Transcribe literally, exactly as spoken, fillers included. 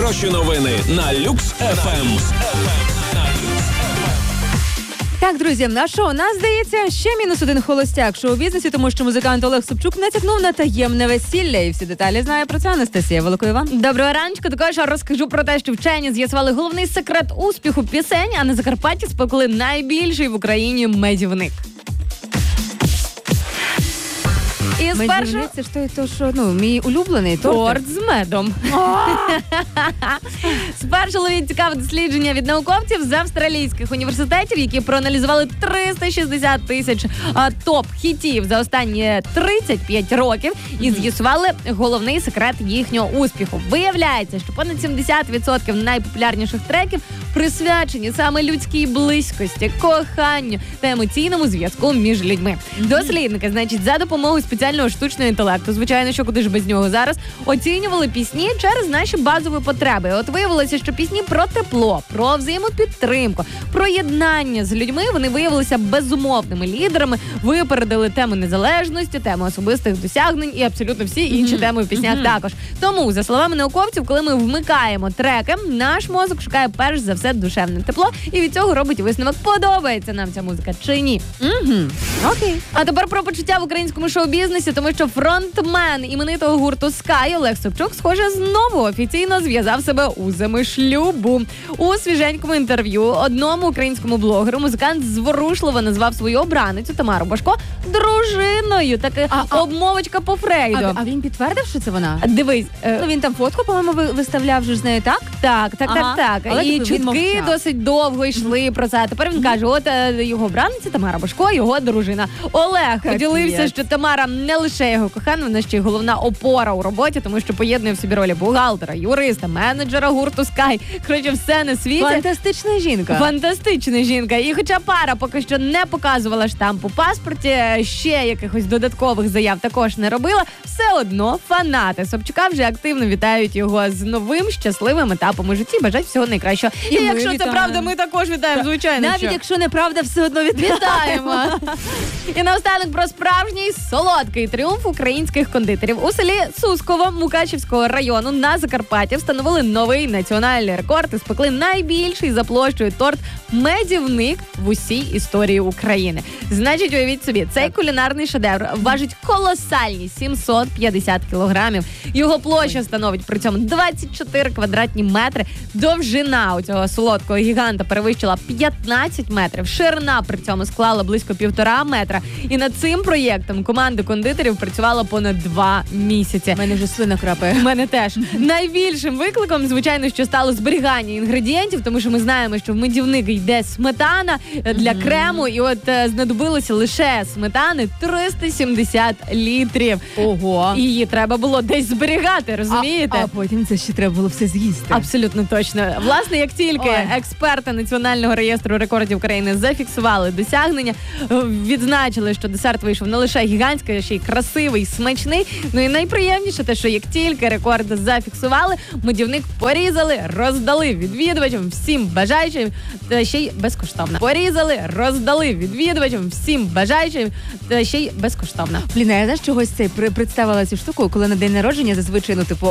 найхороші новини на Люкс еф ем. Так, друзі, в нас шоу, нас, здається, ще мінус один холостяк шоу-бізнесі, тому що музикант Олег Собчук натякнув на таємне весілля. І всі деталі знає про це Анастасія Великоєва. Доброго раночку. Також розкажу про те, що вчені з'ясували головний секрет успіху пісень, а на Закарпатті спекли найбільший в Україні медівник. І спершу... Це ж той, то, що, ну, мій улюблений торт. Торт з медом. Спершу ловіть цікаве дослідження від науковців з австралійських університетів, які проаналізували триста шістдесят тисяч топ-хітів за останні тридцять п'ять років і з'ясували головний секрет їхнього успіху. Виявляється, що понад сімдесят відсотків найпопулярніших треків присвячені саме людській близькості, коханню та емоційному зв'язку між людьми. Дослідники, значить, за допомогою спеціального штучного інтелекту, звичайно, що куди ж без нього зараз, оцінювали пісні через наші базові потреби. От виявилося, що пісні про тепло, про взаємопідтримку, про єднання з людьми, вони виявилися безумовними лідерами, випередили тему незалежності, тему особистих досягнень і абсолютно всі інші mm-hmm. теми в піснях mm-hmm. також. Тому, за словами науковців, коли ми вмикаємо треки, наш мозок шукає перш за все душевне тепло і від цього робить висновок, подобається нам ця музика чи ні. Mm-hmm. Окей. А тепер про почуття в українському шоу-бізнесі, тому що фронтмен іменитого гурту Sky Олег Собчук, схоже, знову офіційно зв'язав себе узами шлюбу. У свіженькому інтерв'ю одному українському блогеру музикант зворушливо назвав свою обраницю Тамару Башко дружиною. Така а, а, обмовочка по Фрейду. А, а він підтвердив, що це вона? Дивись. Е... Ну, він там фотку, по-моєму, виставляв вже з нею, так? Так, так, ага. так, так. Але і чутки досить довго йшли про це. Тепер він каже, от його обраниця Тамара Башко, його дружина. Олег поділився, що Тамара не лише його кохана, вона ще й головна опора у роботі, тому що поєднує в собі ролі бухгалтера, юриста, менеджера гурту Sky. Коротше, все на світі. Фантастична жінка. Фантастична жінка. І хоча пара поки що не показувала штамп у паспорті, ще якихось додаткових заяв також не робила, все одно фанати Собчука вже активно вітають його з новим щасливим етапом у житті, бажають всього найкращого. І, і якщо вітаємо. Це правда, ми також вітаємо, звичайно. Навіть що. Якщо неправда, все одно вітаємо. І наостанок про справжній солодкий тріумф українських кондитерів. У селі Сусково Мукачівського району на Закарпатті встановили новий національний рекорд і спекли найбільший за площею торт медівник в усій історії України. Значить, уявіть собі, цей кулінарний шедевр важить колосальні сімсот п'ятдесят кілограмів. Його площа становить при цьому двадцять чотири квадратні метри. Довжина у цього солодкого гіганта перевищила п'ятнадцять метрів. Ширина при цьому склала близько півтора метра. І над цим проєктом команда кондитерів працювала понад два місяці. У мене вже слина крапає. У мене теж. Найбільшим викликом, звичайно, що стало зберігання інгредієнтів, тому що ми знаємо, що в медівник йде сметана для mm-hmm. крему, і от е, знадобилося лише сметани триста сімдесят літрів. Ого. І її треба було десь зберігати, розумієте? А, а потім це ще треба було все з'їсти. Абсолютно точно. Власне, як тільки Ой. експерти Національного реєстру рекордів України зафіксували досягнення, відзначили, що десерт вийшов не лише гігантський, а ще й красивий, смачний. Ну і найприємніше те, що як тільки рекорд зафіксували, медівник порізали, роздали відвідувачам, всім бажаючим, та ще й безкоштовно. Порізали, роздали відвідувачам, всім бажаючим, та ще й безкоштовно. Блін, я знаєш, чогось цей представила цю штуку, коли на день народження зазвичай, ну, типу,